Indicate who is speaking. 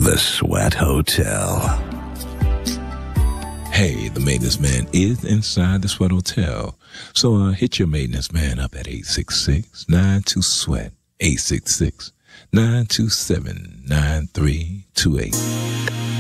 Speaker 1: The Sweat Hotel.
Speaker 2: Hey, the maintenance man is inside the Sweat Hotel. So hit your maintenance man up at 866-92-SWEAT, 866-927-9328.